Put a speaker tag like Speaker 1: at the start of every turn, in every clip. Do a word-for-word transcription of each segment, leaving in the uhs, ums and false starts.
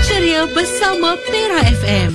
Speaker 1: ceria bersama Pera F M.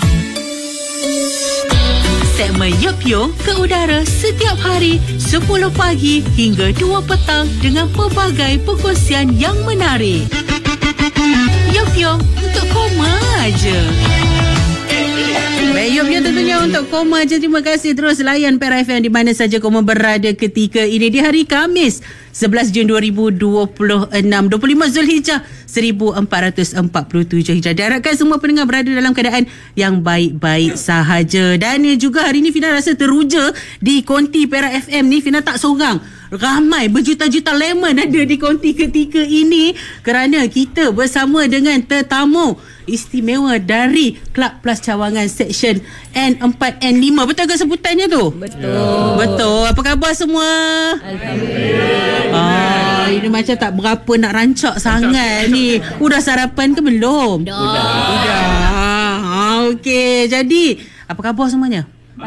Speaker 1: Segmen Yup Yung ke udara setiap hari sepuluh pagi hingga dua petang dengan pelbagai perkongsian yang menarik. Yup Yung untuk koma aja. Baik, Yup Yung tentunya untuk koma aja. Terima kasih terus layan Pera F M di mana saja koma berada ketika ini di hari Khamis sebelas Jun dua ribu dua puluh enam, dua puluh lima Zulhijjah seribu empat ratus empat puluh tujuh Hijrah. Diharapkan semua pendengar berada dalam keadaan yang baik-baik sahaja. Dan juga hari ni Fina rasa teruja di konti Pera F M ni. Fina tak seorang, ramai berjuta-juta lemon ada di konti ketika ini kerana kita bersama dengan tetamu istimewa dari Club Plus Cawangan Seksyen N empat N lima. Betul ke sebutannya tu?
Speaker 2: Betul.
Speaker 1: Betul. Apa khabar semua?
Speaker 2: Alhamdulillah.
Speaker 1: Ah, ini macam tak berapa nak rancak sangat ni. Udah sarapan ke belum?
Speaker 2: Dah.
Speaker 1: Udah. Ah, okey. Jadi, apa khabar semuanya?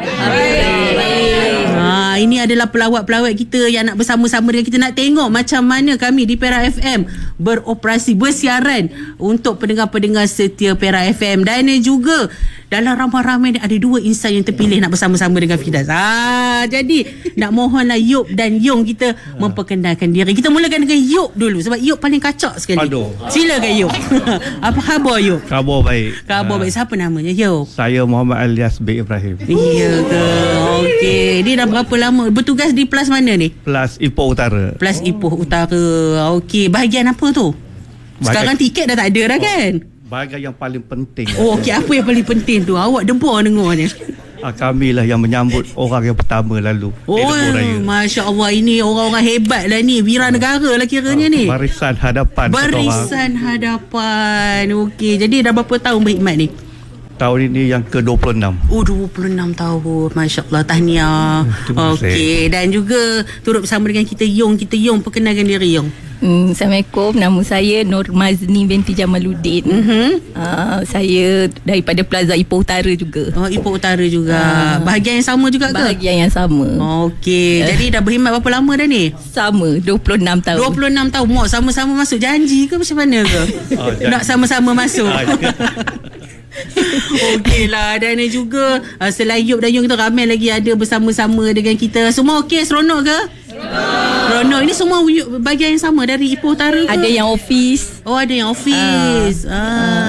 Speaker 1: Ha, ini adalah pelawat-pelawat kita yang nak bersama-sama dengan kita, nak tengok macam mana kami di Pera F M beroperasi, bersiaran untuk pendengar-pendengar setia Pera F M. Dan juga dalam ramai-ramai ni ada dua insan yang terpilih nak bersama-sama dengan Fidas. Ha, jadi nak mohonlah Yup dan Yung kita memperkenalkan diri. Kita mulakan dengan Yup dulu sebab Yup paling kacak sekali.
Speaker 3: Aduh.
Speaker 1: Silakan Yup. Apa khabar Yup?
Speaker 3: Khabar baik.
Speaker 1: Khabar baik. Siapa namanya Yup?
Speaker 3: Saya Muhammad Alias bin Ibrahim.
Speaker 1: Iya ke? Okey. Dia dah berapa lama bertugas di Plus mana ni?
Speaker 3: Plus Ipoh Utara.
Speaker 1: Plus Ipoh Utara. Okey. Bahagian apa tu? Sekarang
Speaker 3: Bahagian,
Speaker 1: tiket dah tak ada dah kan?
Speaker 3: bahagian yang paling penting.
Speaker 1: Oh, okey. Apa yang paling penting tu? Awak debar dengarnya.
Speaker 3: Ah, kamilah yang menyambut orang yang pertama lalu.
Speaker 1: Oh, Masya Allah. Ini orang-orang hebat lah ni. Wira negara lah kiranya ni.
Speaker 3: Barisan hadapan.
Speaker 1: Barisan hadapan. Okey. Jadi dah berapa tahun berkhidmat ni?
Speaker 3: Tahun ini yang ke dua puluh enam.
Speaker 1: Oh, dua puluh enam tahun. Masya Allah, tahniah.
Speaker 3: Hmm,
Speaker 1: okey. Dan juga turut bersama dengan kita Yung. Kita Yung, perkenalkan diri Yung.
Speaker 2: Hmm, Assalamualaikum. Nama saya Nur Mazni binti Jamaluddin.
Speaker 1: Mm-hmm.
Speaker 2: Uh, saya daripada Plaza Ipoh Utara juga.
Speaker 1: Oh, Ipoh Utara juga.
Speaker 2: Uh,
Speaker 1: Bahagian yang sama juga ke?
Speaker 2: Bahagian yang sama.
Speaker 1: Okey. Uh. Jadi dah berkhidmat berapa lama dah ni?
Speaker 2: Sama, dua puluh enam tahun.
Speaker 1: dua puluh enam tahun. Mau sama-sama masuk janji ke macam mana ke?
Speaker 3: Oh,
Speaker 1: nak sama-sama masuk. Okey lah. Dan juga uh, selain Yup dan Yung, kita ramai lagi ada bersama-sama dengan kita. Semua okey? Seronok ke? Seronok. Ini semua bahagian yang sama dari Ipoh Utara ke?
Speaker 2: Ada yang office.
Speaker 1: Oh, ada yang office. Ah.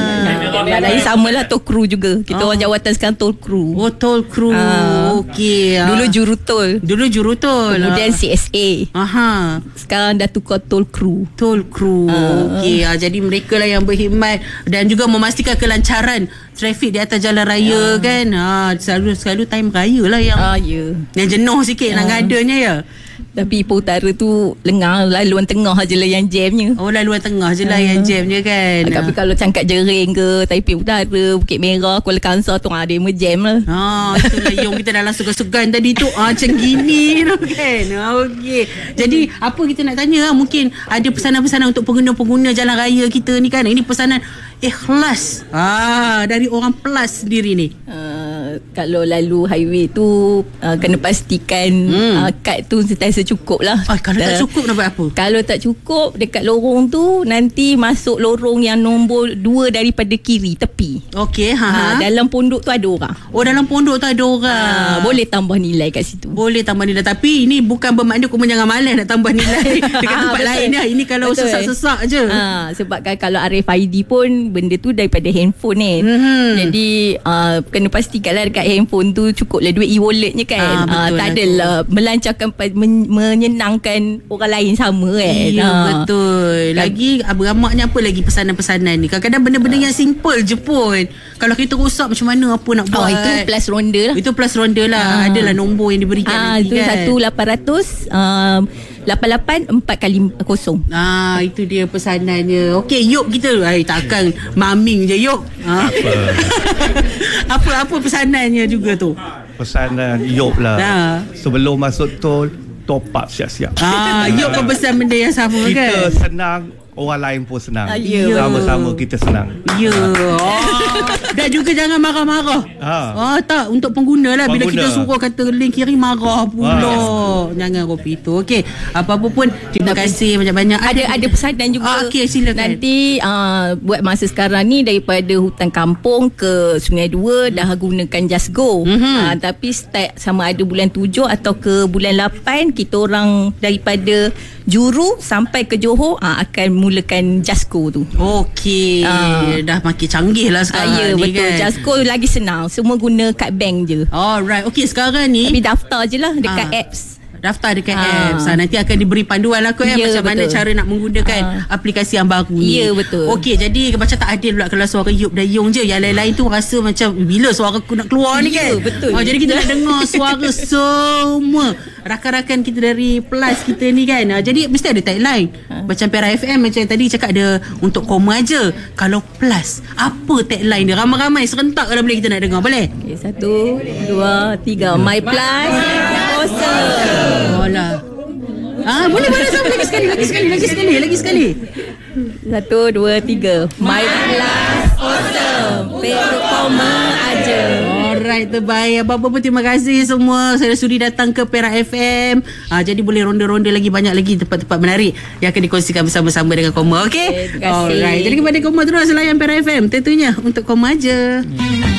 Speaker 2: ah. Yang lain samalah toll crew juga. Kita
Speaker 1: Oh.
Speaker 2: orang jawatan sekarang toll crew.
Speaker 1: Oh, toll crew.
Speaker 2: Ah.
Speaker 1: Okey.
Speaker 2: Dulu jurutol.
Speaker 1: Dulu jurutol.
Speaker 2: Kemudian
Speaker 1: Ah.
Speaker 2: C S A.
Speaker 1: Aha.
Speaker 2: Sekarang dah tukar toll crew.
Speaker 1: Toll crew.
Speaker 2: Ah.
Speaker 1: Okey. Ah, jadi mereka lah yang berkhidmat dan juga memastikan kelancaran trafik di atas jalan raya. Ah. Kan. Ah, selalu selalu time raya lah yang
Speaker 2: Ah, ya.
Speaker 1: yang jenuh sikit
Speaker 2: Ah.
Speaker 1: nak ngadanya ya.
Speaker 2: Tapi Ipoh Utara tu lengang, laluan tengah je lah yang jamnya.
Speaker 1: Oh, laluan tengah je lah
Speaker 2: Ah.
Speaker 1: yang jamnya kan.
Speaker 2: Tapi kalau Cangkat Jering ke Taipei Utara, Bukit Merah, Kuala Kangsar tu ada yang jam lah.
Speaker 1: Ah, itulah Yung kita dalam segan-segan tadi tu. Ah, macam gini tu kan. Ah, okey. Jadi apa kita nak tanya, mungkin ada pesanan-pesanan untuk pengguna-pengguna jalan raya kita ni kan. Ini pesanan ikhlas. Ah, dari orang Plus sendiri ni.
Speaker 2: Uh, kalau lalu highway tu uh, kena pastikan
Speaker 1: Hmm.
Speaker 2: uh, kad tu sentiasa cukup lah.
Speaker 1: Ah, kalau tak
Speaker 2: Dah-
Speaker 1: cukup nak buat apa?
Speaker 2: Kalau tak cukup, dekat lorong tu nanti masuk lorong yang nombor dua daripada kiri tepi.
Speaker 1: Okey, ha,
Speaker 2: Ha,
Speaker 1: ha.
Speaker 2: dalam pondok tu ada orang.
Speaker 1: Oh, dalam pondok tu ada orang.
Speaker 2: Ha, boleh tambah nilai kat situ.
Speaker 1: Boleh tambah nilai. Tapi ini bukan bermakna kau jangan malas nak tambah nilai dekat
Speaker 2: Ah,
Speaker 1: tempat
Speaker 2: betul.
Speaker 1: lain dah. Ini kalau
Speaker 2: Betul.
Speaker 1: sesak-sesak je.
Speaker 2: Ha, sebab kan kalau R F I D pun benda tu daripada handphone ni.
Speaker 1: Mhm.
Speaker 2: Jadi uh, kena pastikanlah dekat handphone tu cukuplah duit e-walletnya kan.
Speaker 1: Ah,
Speaker 2: Ah,
Speaker 1: betul
Speaker 2: tak
Speaker 1: lah
Speaker 2: adalah melancarkan men- menyenangkan orang lain sama kan.
Speaker 1: Ya,
Speaker 2: Ah.
Speaker 1: betul. Lagi beramaknya apa lagi pesanan-pesanan ni. Kadang-kadang benda-benda yang simple je pun. Kalau kita rosak macam mana, apa nak buat.
Speaker 2: Oh, itu plus ronda lah.
Speaker 1: Itu plus ronda lah.
Speaker 2: Ah.
Speaker 1: Adalah nombor yang diberikan
Speaker 2: Ah,
Speaker 1: nanti
Speaker 2: tu
Speaker 1: kan.
Speaker 2: satu lapan ratus um, lapan lapan empat kali kosong.
Speaker 1: Ah, itu dia pesanannya. Okey, Yup kita. Ay, takkan maming je Yup. Ha? Apa-apa pesanannya juga tu.
Speaker 3: Pesanan Yup lah.
Speaker 1: Nah.
Speaker 3: Sebelum masuk tol, top up siap-siap.
Speaker 1: Ah, Yup pun pesan benda yang sama
Speaker 3: Kita
Speaker 1: kan.
Speaker 3: senang orang lain pun senang.
Speaker 2: Ah, ya.
Speaker 3: Sama-sama kita senang.
Speaker 1: Ya. Oh. Dan juga jangan marah-marah.
Speaker 3: Ha.
Speaker 1: Oh, tak untuk pengguna lah. Bila
Speaker 3: Pengguna.
Speaker 1: kita suruh kata link kiri marah pula.
Speaker 3: Ha.
Speaker 1: Jangan kopi tu. Okey. Apa-apa pun terima
Speaker 2: Tapi
Speaker 1: kasih banyak-banyak.
Speaker 2: Ada ada pesanan juga.
Speaker 1: Ah, okey, silakan.
Speaker 2: Nanti uh, buat masa sekarang ni daripada hutan kampung ke Sungai Dua dah gunakan Just Go.
Speaker 1: Mhm.
Speaker 2: Uh, tapi start sama ada bulan tujuh atau ke bulan lapan kita orang daripada Juru sampai ke Johor uh, akan mulakan Just Go tu.
Speaker 1: Okey.
Speaker 2: Ah.
Speaker 1: Dah makin canggih lah
Speaker 2: Ah,
Speaker 1: sekarang
Speaker 2: ya
Speaker 1: ni
Speaker 2: betul.
Speaker 1: kan.
Speaker 2: Just Go lagi senang. Semua guna kad bank je.
Speaker 1: Alright. Okey, sekarang ni
Speaker 2: Tapi daftar je lah dekat
Speaker 1: Ah.
Speaker 2: apps.
Speaker 1: daftar dekat
Speaker 2: Ah.
Speaker 1: apps. Ha, nanti akan diberi panduan lah kot ya,
Speaker 2: Ya,
Speaker 1: macam mana
Speaker 2: betul.
Speaker 1: cara nak menggunakan
Speaker 2: Ah.
Speaker 1: aplikasi yang baru ni.
Speaker 2: Ya, betul.
Speaker 1: Okey, jadi macam tak adil pula kalau suara Yub dan Yong je. Yang lain-lain tu rasa macam bila suara aku nak keluar ni
Speaker 2: Ya,
Speaker 1: kan.
Speaker 2: betul.
Speaker 1: Oh, jadi kita nak dengar suara semua rakan-rakan kita dari Plus kita ni kan. Ha, jadi mesti ada tagline. Macam Perak F M macam tadi cakap ada untuk koma aja. Kalau Plus, apa tagline dia? Ramai-ramai serentak kalau boleh kita nak dengar. Boleh?
Speaker 2: Okay, satu, dua, tiga. My Plus awesome.
Speaker 1: Oh lah. Ah, boleh boleh sama lagi sekali, lagi sekali, lagi sekali, lagi sekali.
Speaker 2: Satu, dua, tiga. My Plus awesome. Perak koma aja.
Speaker 1: Alright, terbaik. Apa-apa pun terima kasih semua. Saya sudi datang ke Perak F M. Ah, jadi boleh ronda-ronda lagi banyak lagi tempat-tempat menarik yang akan dikongsikan bersama-sama dengan Koma. Okey?
Speaker 2: Okay, terima kasih.
Speaker 1: Alright. Jadi kepada Koma terus layan Perak F M tentunya untuk Koma aja.